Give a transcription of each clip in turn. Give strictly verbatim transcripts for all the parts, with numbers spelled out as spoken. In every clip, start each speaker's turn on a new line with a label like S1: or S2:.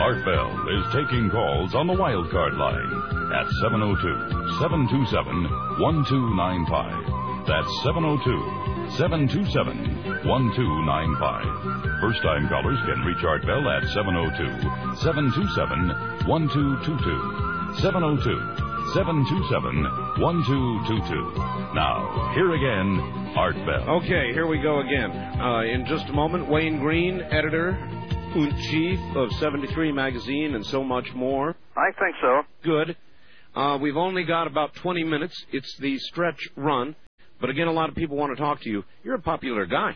S1: Art Bell is taking calls on the wild card line at seven oh two, seven two seven, one two nine five. That's seven oh two, seven two seven, one two nine five. First-time callers can reach Art Bell at seven oh two, seven two seven, one two two two. seven oh two, seven two seven, one two two two. Now, here again, Art Bell.
S2: Okay, here we go again. Uh, in just a moment, Wayne Green, editor-in-chief of seventy-three Magazine and so much more.
S3: I think so.
S2: Good. Uh, we've only got about twenty minutes. It's the stretch run. But again, a lot of people want to talk to you. You're a popular guy.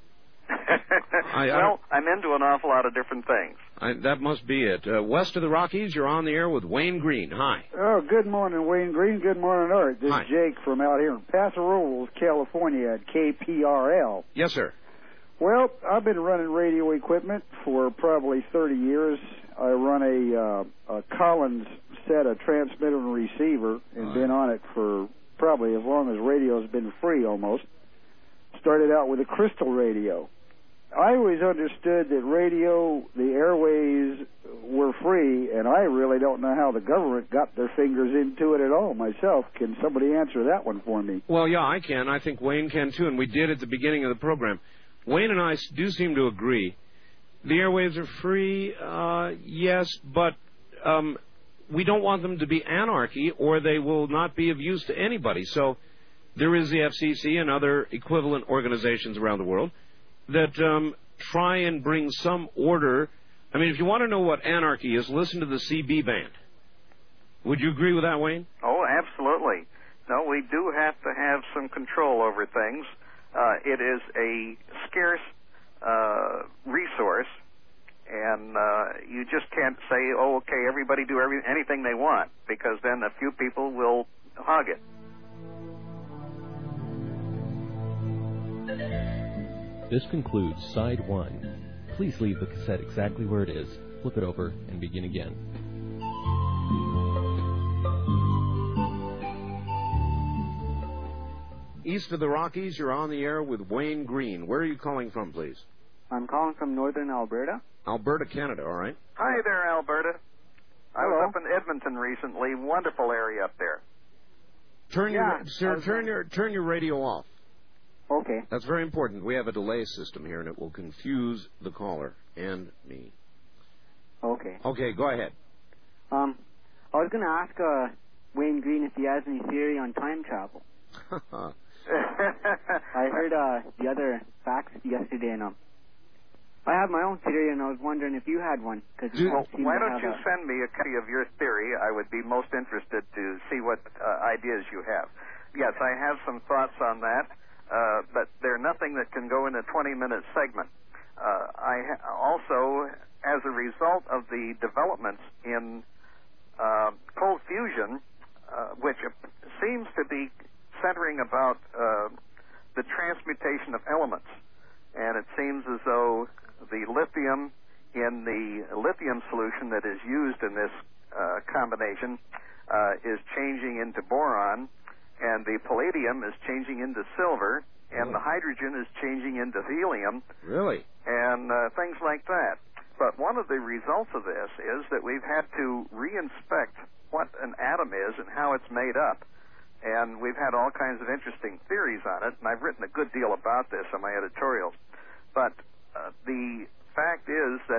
S2: I,
S3: well, I, I'm into an awful lot of different things.
S2: I, that must be it. Uh, west of the Rockies, you're on the air with Wayne Green. Hi.
S4: Oh, good morning, Wayne Green. Good morning, Art. This
S2: Hi.
S4: is Jake from out here in Paso Robles, California at K P R L.
S2: Yes, sir.
S4: Well, I've been running radio equipment for probably thirty years. I run a, uh, a Collins set, a transmitter and receiver, and
S2: Right.
S4: been on it for probably as long as radio's been free almost. Started out with a crystal radio. I always understood that radio, the airways were free, and I really don't know how the government got their fingers into it at all myself. Can somebody answer that one for me?
S2: Well, yeah, I can. I think Wayne can, too, and we did at the beginning of the program. Wayne and I do seem to agree. The airwaves are free, uh, yes, but um, we don't want them to be anarchy, or they will not be of use to anybody. So there is the F C C and other equivalent organizations around the world that um, try and bring some order. I mean, if you want to know what anarchy is, listen to the C B band. Would you agree with that, Wayne?
S3: Oh, absolutely. No, we do have to have some control over things. Uh, it is a scarce uh, resource, and uh, you just can't say, oh, okay, everybody do every, anything they want, because then a few people will hog it.
S5: This concludes side one. Please leave the cassette exactly where it is, flip it over, and begin again.
S2: East of the Rockies, you're on the air with Wayne Green. Where are you calling from, please?
S6: I'm calling from northern Alberta.
S2: Alberta, Canada, all right.
S3: Hi there, Alberta. I
S6: Hello.
S3: was up in Edmonton recently. Wonderful area up there.
S2: Turn
S6: Yeah,
S2: your sir, turn your turn your radio off.
S6: Okay.
S2: That's very important. We have a delay system here, and it will confuse the caller and me.
S6: Okay.
S2: Okay, go ahead.
S6: Um, I was going to ask uh, Wayne Green if he has any theory on time travel. I heard uh, the other facts yesterday, and um, I have my own theory, and I was wondering if you had one. Cause
S2: Dude,
S3: Well,
S6: seem
S3: why
S6: to
S3: don't
S6: have
S3: you
S6: a...
S3: send me a copy of your theory? I would be most interested to see what uh, ideas you have. Yes, I have some thoughts on that, uh, but they're nothing that can go in a twenty-minute segment. Uh, I ha- also, as a result of the developments in uh, cold fusion, uh, which seems to be centering about uh, the transmutation of elements, and it seems as though the lithium in the lithium solution that is used in this uh, combination uh, is changing into boron, and the palladium is changing into silver, and the hydrogen is changing into helium,
S2: Really?
S3: and uh, things like that. But one of the results of this is that we've had to re-inspect what an atom is and how it's made up. And we've had all kinds of interesting theories on it, and I've written a good deal about this in my editorials. But uh, the fact is that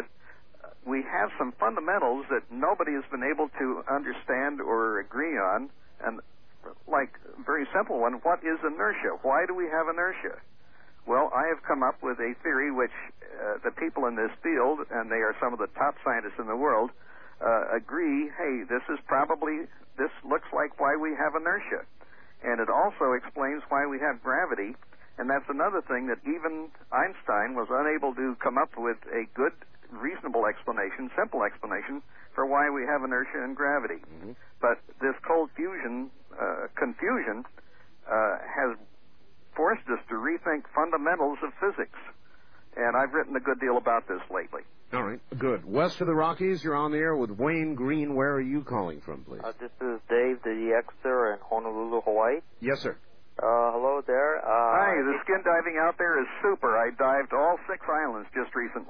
S3: we have some fundamentals that nobody has been able to understand or agree on, and like a very simple one, what is inertia? Why do we have inertia? Well, I have come up with a theory which uh, the people in this field, and they are some of the top scientists in the world, uh, agree, hey, this is probably, this looks like why we have inertia. And it also explains why we have gravity, and that's another thing that even Einstein was unable to come up with a good, reasonable explanation, simple explanation, for why we have inertia and gravity.
S2: Mm-hmm.
S3: But this cold fusion uh, confusion uh, has forced us to rethink fundamentals of physics. And I've written a good deal about this lately.
S2: All right, good. West of the Rockies, you're on the air with Wayne Green. Where are you calling from, please?
S7: Uh, this is Dave, the Xer in Honolulu, Hawaii.
S2: Yes, sir.
S7: Uh, hello there. Uh,
S3: Hi, the skin diving out there is super. I dived all six islands just recently.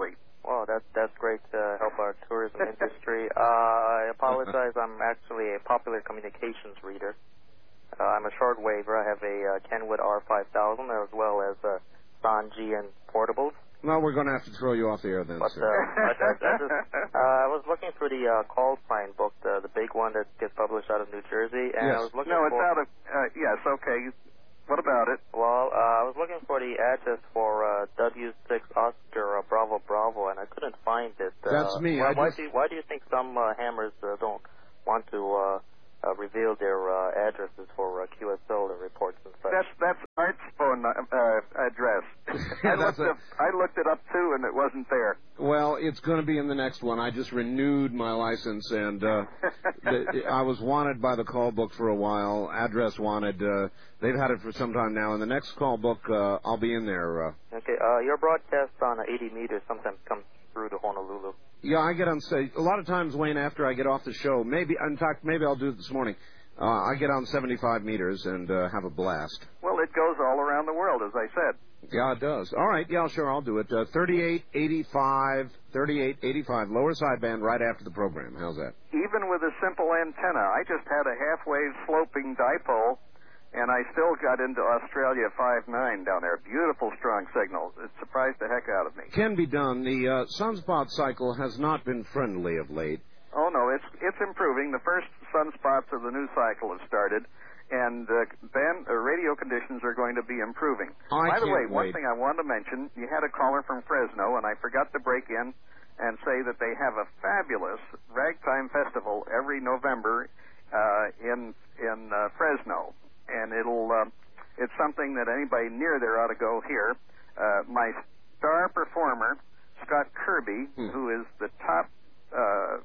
S7: Well, that, that's great to help our tourism industry. Uh, I apologize. I'm actually a popular communications reader. Uh, I'm a shortwaver. I have a uh, Kenwood R five thousand as well as uh, Sanji and portables.
S2: Well, we're going to have to throw you off the air then,
S7: But,
S2: sir.
S7: uh, I, I, I, just, uh, I was looking for the uh, call sign book, the, the big one that gets published out of New Jersey, and
S2: Yes.
S7: I was looking
S3: No,
S7: for...
S3: it's out of. Uh, yes, okay. What about it?
S7: Well, uh, I was looking for the address for uh, W six Oscar uh, Bravo Bravo, and I couldn't find it. Uh,
S2: That's me.
S7: Why,
S2: I
S7: why,
S2: just-
S7: do you, why do you think some uh, hammers uh, don't want to uh, uh, reveal their uh, addresses for uh, Q S L reports and such?
S3: That's that's Art's phone uh, uh, address. I,
S2: That's
S3: looked
S2: a-
S3: up, I looked it up too, and it wasn't there.
S2: Well, it's going to be in the next one. I just renewed my license, and uh, the, I was wanted by the call book for a while. Address wanted. Uh, they've had it for some time now. In the next call book, uh, I'll be in there. Uh,
S7: Okay, uh, your broadcast on uh, eighty meters sometimes comes through to Honolulu.
S2: yeah, I get on stage a lot of times, Wayne. After I get off the show, maybe in fact, maybe I'll do it this morning. Uh, I get on seventy-five meters and uh, have a blast.
S3: Well, it goes all around the world, as I said.
S2: Yeah, it does. All right, yeah, sure, I'll do it. Uh, thirty-eight eighty-five, thirty-eight eighty-five, lower sideband right after the program. How's that?
S3: Even with a simple antenna, I just had a half-wave sloping dipole, and I still got into Australia five nine down there. Beautiful, strong signal. It surprised the heck out of me.
S2: Can be done. The uh, sunspot cycle has not been friendly of late.
S3: Oh, no, it's it's improving. The first sunspots of the new cycle have started, and uh, band, uh, radio conditions are going to be improving.
S2: I
S3: By the way,
S2: can't
S3: one
S2: wait.
S3: thing I wanted to mention, you had a caller from Fresno, and I forgot to break in and say that they have a fabulous ragtime festival every November uh, in in uh, Fresno, and it'll uh, it's something that anybody near there ought to go hear. Uh, my star performer, Scott Kirby,
S2: Hmm.
S3: who is the top uh,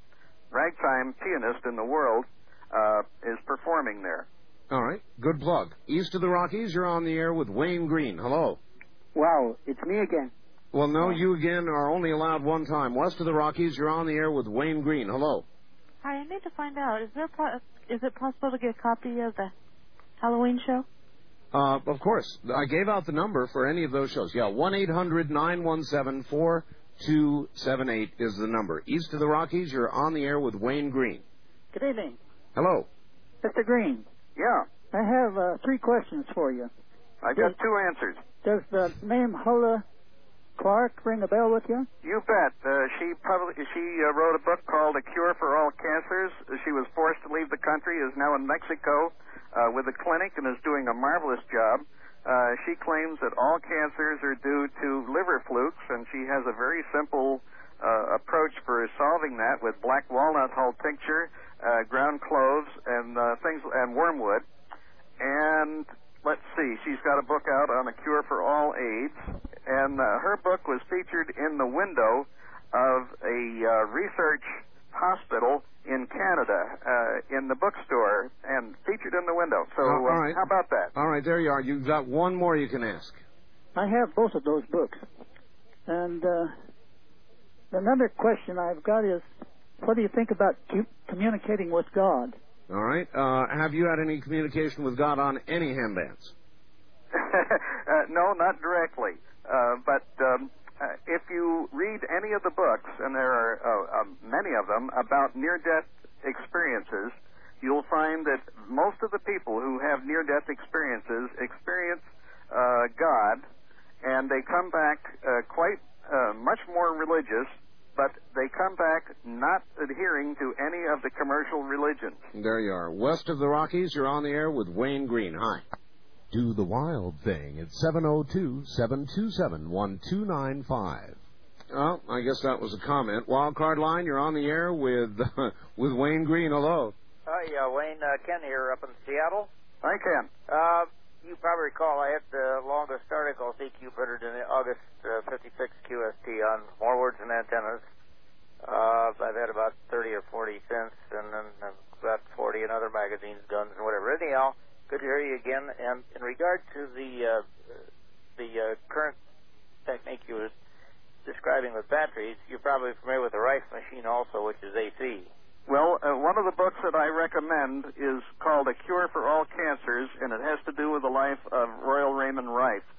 S3: ragtime pianist in the world, uh, is performing there.
S2: All right, good plug. East of the Rockies, you're on the air with Wayne Green. Hello.
S6: Wow, it's me again.
S2: Well, no, you again are only allowed one time. West of the Rockies, you're on the air with Wayne Green. Hello.
S8: Hi, I need to find out, is there po- is it possible to get a copy of the Halloween show?
S2: Uh, of course. I gave out the number for any of those shows. Yeah, one eight hundred nine one seven four two seven eight is the number. East of the Rockies, you're on the air with Wayne Green.
S9: Good evening,
S2: Hello.
S9: Mister Green.
S3: Yeah,
S9: I have uh, three questions for you.
S3: I got two answers.
S9: Does the name Hula Clark ring a bell with you?
S3: You bet. Uh, she probably she uh, wrote a book called A Cure for All Cancers. She was forced to leave the country, is now in Mexico uh, with a clinic, and is doing a marvelous job. Uh, she claims that all cancers are due to liver flukes, and she has a very simple uh, approach for solving that with black walnut hull tincture, uh, ground cloves, and uh, things, and wormwood. And let's see, she's got a book out on a cure for all AIDS, and uh, her book was featured in the window of a uh, research hospital in Canada, uh, in the bookstore, and featured in the window. So,
S2: Uh, all
S3: uh,
S2: right.
S3: how about that?
S2: All right, there you are. You've got one more you can ask.
S9: I have both of those books. And uh, another question I've got is, what do you think about cu- communicating with God?
S2: All right. Uh, have you had any communication with God on any handbands?
S3: uh, no, not directly. Uh, but um, uh, if you read any of the books, and there are uh, uh, many of them, about near-death experiences, you'll find that most of the people who have near-death experiences experience uh, God, and they come back uh, quite uh, much more religious, but they come back not adhering to any of the commercial religions.
S2: There you are. West of the Rockies, you're on the air with Wayne Green. Hi.
S10: Do the wild thing at seven oh two, seven two seven, one two nine five.
S2: Well, I guess that was a comment. Wild card line, you're on the air with with Wayne Green. Hello.
S7: Hi, uh, Wayne. Uh, Ken here up in Seattle.
S3: I can.
S7: Uh, you probably recall I had the longest article, C Q printed in August uh, fifty-six Q S T on more words and antennas. Uh, I've had about thirty or forty since, and then I've got forty in other magazines, guns, and whatever. Anyhow, good to hear you again. And in regard to the uh, the uh, current technique you were describing with batteries, you're probably familiar with the Rife machine also, which is A C.
S3: Well, uh, one of the books that I recommend is called A Cure for All Cancers, and it has to do with the life of Royal Raymond Rife.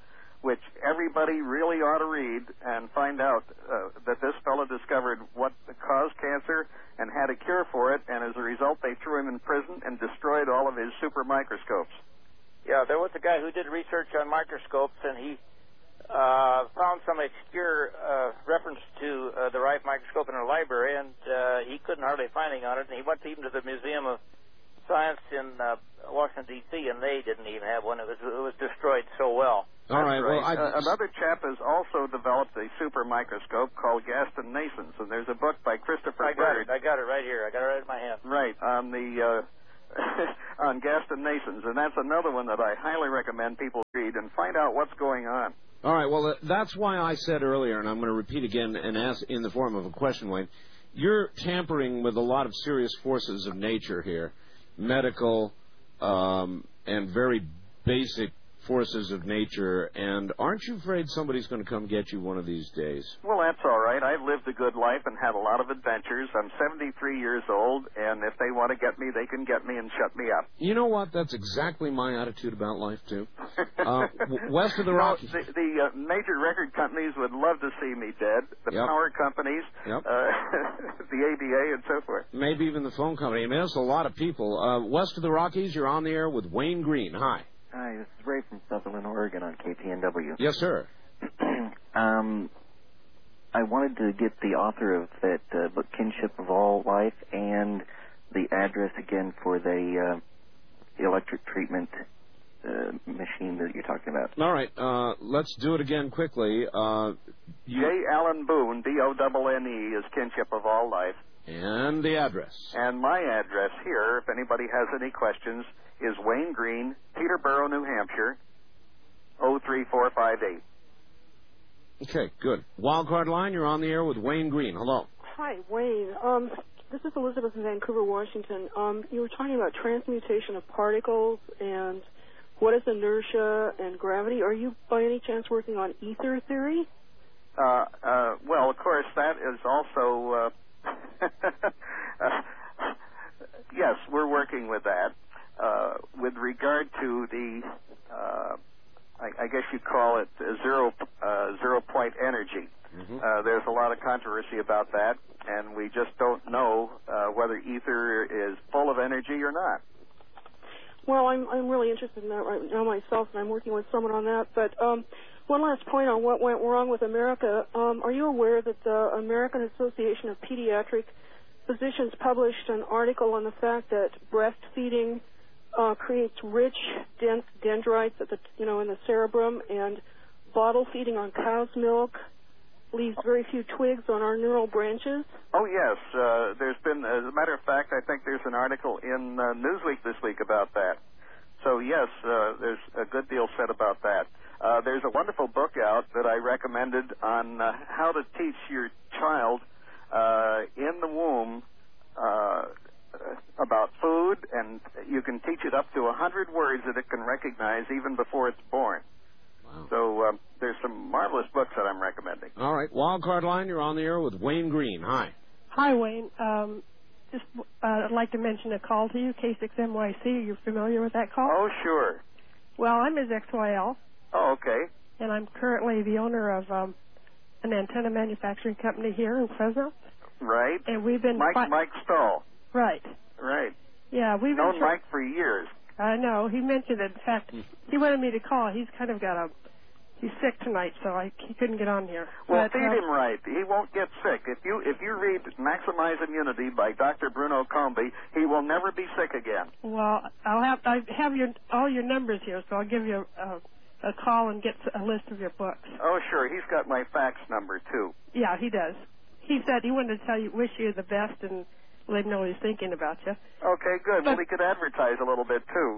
S3: which everybody really ought to read and find out uh, that this fellow discovered what caused cancer and had a cure for it, and as a result they threw him in prison and destroyed all of his super microscopes.
S7: Yeah, there was a guy who did research on microscopes, and he uh, found some obscure uh, reference to uh, the Rife microscope in a library, and uh, he couldn't hardly find anything on it, and he went even to the Museum of Science in uh, Washington, D C, and they didn't even have one. It was, it was destroyed so well.
S10: All right,
S3: right.
S10: well, I...
S3: Uh, another chap has also developed a super microscope called Gaston Nasons, and there's a book by Christopher
S7: I got
S3: Bird.
S7: it. I got it right here. I got it right in my hand.
S3: Right, on the... Uh, on Gaston Nasons, and that's another one that I highly recommend people read and find out what's going on.
S11: All right, well, uh, that's why I said earlier, and I'm going to repeat again and ask in the form of a question, Wayne, you're tampering with a lot of serious forces of nature here, medical um, and very basic forces of nature, and aren't you afraid somebody's going to come get you one of these days?
S3: Well, that's all right. I've lived a good life and had a lot of adventures. I'm seventy-three years old, and if they want to get me, they can get me and shut me up.
S11: You know what? That's exactly my attitude about life, too. Uh, w- west of the
S3: You know,
S11: Rockies...
S3: the the uh, major record companies would love to see me dead, the
S11: Yep.
S3: power companies,
S11: Yep.
S3: uh, the A B A, and so forth.
S11: Maybe even the phone company. I mean, there's a lot of people. Uh, west of the Rockies, you're on the air with Wayne Green. Hi.
S12: Hi, this is Ray from Sutherland, Oregon on K P N W.
S11: Yes, sir.
S12: um, I wanted to get the author of that uh, book, Kinship of All Life, and the address again for the uh, electric treatment uh, machine that you're talking about.
S11: All right, uh, let's do it again quickly. Uh, you...
S3: J. Allen Boone, B O N N E, is Kinship of All Life.
S11: And the address.
S3: And my address here, if anybody has any questions, is Wayne Green, Peterborough, New Hampshire, oh three four five eight.
S11: Okay, good. Wildcard line, you're on the air with Wayne Green. Hello.
S13: Hi, Wayne. Um, this is Elizabeth in Vancouver, Washington. Um, you were talking about transmutation of particles and what is inertia and gravity. Are you, by any chance, working on ether theory?
S3: Uh, uh, well, of course, that is also... Uh, uh, yes, we're working with that. Uh, with regard to the, uh, I, I guess you'd call it uh, zero uh, zero point energy. Mm-hmm. Uh, there's a lot of controversy about that, and we just don't know uh, whether ether is full of energy or not.
S13: Well, I'm I'm really interested in that right now myself, and I'm working with someone on that. But um, one last point on what went wrong with America. Um, are you aware that the American Association of Pediatric Physicians published an article on the fact that breastfeeding Uh, creates rich, dense dendrites at the, you know, in the cerebrum, and bottle feeding on cow's milk leaves very few twigs on our neural branches?
S3: Oh, yes. Uh, there's been, as a matter of fact, I think there's an article in uh, Newsweek this week about that. So, yes, uh, there's a good deal said about that. Uh, there's a wonderful book out that I recommended on uh, how to teach your child uh, in the womb uh, about food, and you can teach it up to a hundred words that it can recognize even before it's born. Wow. So uh, there's some marvelous books that I'm recommending.
S11: All right, Wildcard line, you're on the air with Wayne Green. Hi.
S14: Hi, Wayne. Um, just uh, I'd like to mention a call to you, K six M Y C. Are you familiar with that call?
S3: Oh, sure.
S14: Well, I'm his X Y L.
S3: Oh, okay.
S14: And I'm currently the owner of um, an antenna manufacturing company here in Fresno.
S3: Right.
S14: And we've been...
S3: Mike,
S14: fi-
S3: Mike Stahl.
S14: Right.
S3: Right.
S14: Yeah, we've
S3: known
S14: been tra-
S3: Mike for years.
S14: I know. He mentioned it. In fact, he wanted me to call. He's kind of got a... He's sick tonight, so I, he couldn't get on here.
S3: Well,
S14: but,
S3: feed
S14: uh,
S3: him right. He won't get sick. If you if you read Maximize Immunity by Doctor Bruno Comby, he will never be sick again.
S14: Well, I'll have I have your all your numbers here, so I'll give you a, a call and get a list of your books.
S3: Oh, sure. He's got my fax number, too.
S14: Yeah, he does. He said he wanted to tell you, wish you the best, and let him know he's thinking about you.
S3: Okay, good. But, well, he could advertise a little bit, too.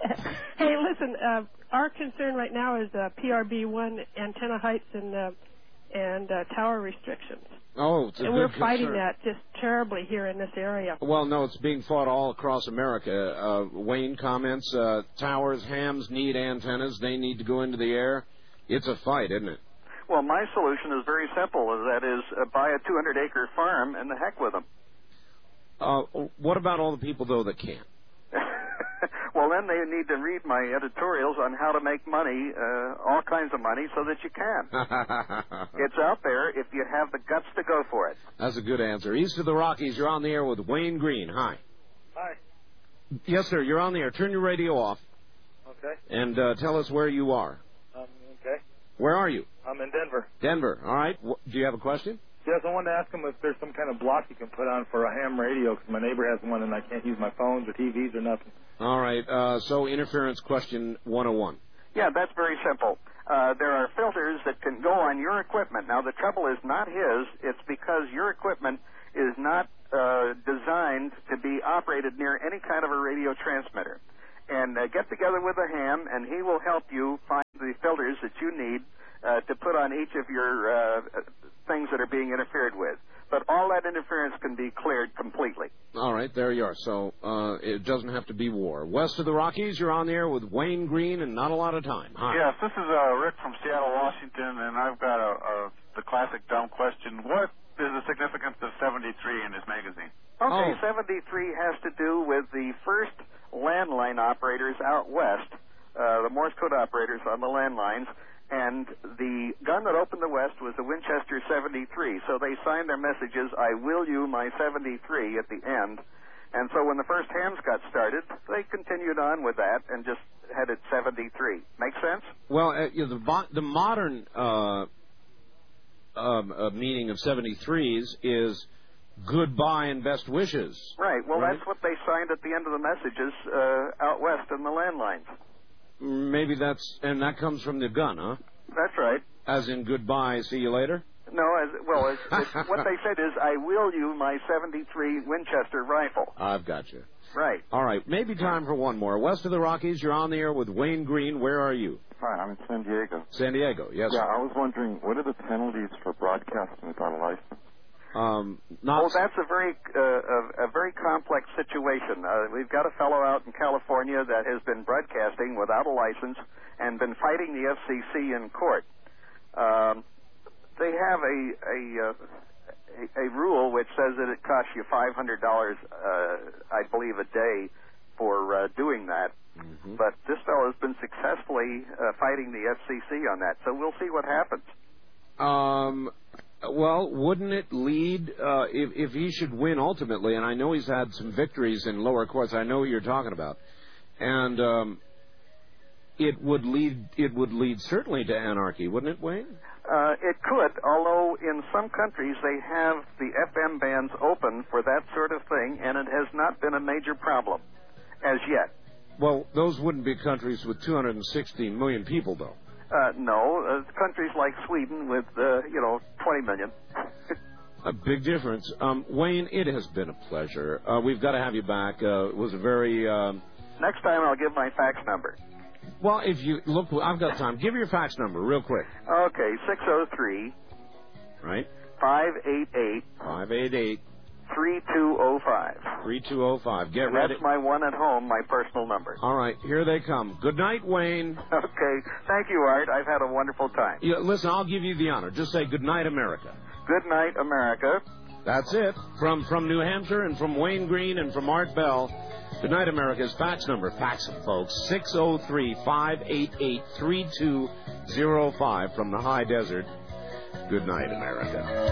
S14: Hey, listen, uh, our concern right now is uh, P R B one antenna heights and uh, and uh, tower restrictions.
S11: Oh, it's a
S14: and
S11: good
S14: we're fighting
S11: concern.
S14: that just terribly here in this area.
S11: Well, no, it's being fought all across America. Uh, Wayne comments, uh, towers, hams need antennas. They need to go into the air. It's a fight, isn't it?
S3: Well, my solution is very simple. That is, uh, buy a two hundred acre farm and the heck with them.
S11: Uh, what about all the people, though, that can't?
S3: Well, then they need to read my editorials on how to make money, uh, all kinds of money, so that you can. It's out there if you have the guts to go for it.
S11: That's a good answer. East of the Rockies, you're on the air with Wayne Green. Hi.
S15: Hi.
S11: Yes, sir, you're on the air. Turn your radio off.
S15: Okay.
S11: And uh, tell us where you are.
S15: Um, okay.
S11: Where are you?
S15: I'm in Denver.
S11: Denver. All right. W- do you have a question?
S15: Yes, I wanted to ask him if there's some kind of block you can put on for a ham radio, because my neighbor has one and I can't use my phones or T Vs or nothing.
S11: All right. Uh, so interference question one oh one.
S3: Yeah, that's very simple. Uh, there are filters that can go on your equipment. Now, the trouble is not his. It's because your equipment is not uh, designed to be operated near any kind of a radio transmitter. And uh, get together with a ham, and he will help you find the filters that you need uh, to put on each of your uh, things that are being interfered with. But all that interference can be cleared completely.
S11: All right, there you are. So uh, it doesn't have to be war. West of the Rockies, you're on the air with Wayne Green, and not a lot of time. Hi.
S16: Yes, this is uh, Rick from Seattle, Washington, and I've got a, a the classic dumb question. What is the significance of seventy-three in this magazine?
S3: Okay,
S11: Oh.
S3: seventy-three has to do with the first landline operators out west, uh, the Morse code operators on the landlines, and the gun that opened the West was the Winchester seventy-three. So they signed their messages, "I will you my seventy-three" at the end. And so when the first hams got started, they continued on with that and just had it seventy-three. Make sense?
S11: Well, uh, you know, the, bo- the modern uh, um, uh, meaning of seventy-threes is goodbye and best wishes.
S3: Right. Well,
S11: Right.
S3: that's what they signed at the end of the messages uh, out west in the landlines.
S11: Maybe that's, and that comes from the gun, huh?
S3: That's right.
S11: As in goodbye, see you later?
S3: No, as well, as, as what they said is, "I will you my seventy-three Winchester rifle."
S11: I've got you.
S3: Right.
S11: All right, maybe time for one more. West of the Rockies, you're on the air with Wayne Green. Where are you?
S17: Hi, I'm in San Diego.
S11: San Diego, yes.
S17: Yeah,
S11: sir.
S17: I was wondering, what are the penalties for broadcasting without a license?
S11: Um, not
S3: Oh, that's a very uh, a, a very complex situation. Uh, we've got a fellow out in California that has been broadcasting without a license and been fighting the F C C in court. Um, they have a a, uh, a a rule which says that it costs you five hundred dollars, uh, I believe, a day for uh, doing that.
S11: Mm-hmm.
S3: But this fellow has been successfully uh, fighting the F C C on that, so we'll see what happens.
S11: Um, well, wouldn't it lead, uh, if, if he should win ultimately, and I know he's had some victories in lower courts, I know who you're talking about, and um, it would lead, it would lead certainly to anarchy, wouldn't it, Wayne?
S3: Uh, it could, although in some countries they have the F M bands open for that sort of thing, and it has not been a major problem as yet.
S11: Well, those wouldn't be countries with two hundred sixteen million people, though.
S3: Uh, no, uh, countries like Sweden with, uh, you know, twenty million.
S11: A big difference. Um, Wayne, it has been a pleasure. Uh, we've got to have you back. Uh, it was a very... Um...
S3: Next time I'll give my fax number.
S11: Well, if you... Look, I've got time. Give your fax number real quick.
S3: Okay, six oh three,
S11: Right?
S3: five eight eight,
S11: five eight eight,
S3: three two oh five.
S11: three two oh five. Get
S3: And
S11: ready.
S3: that's my one at home, my personal number.
S11: All right, here they come. Good night, Wayne.
S3: Okay, thank you, Art. I've had a wonderful time.
S11: Yeah, listen, I'll give you the honor. Just say good night, America.
S3: Good night, America.
S11: That's it. From from New Hampshire and from Wayne Green and from Art Bell. Good night, America's fax number. Fax them, folks. six oh three, five eight eight, three two oh five from the high desert. Good night, America.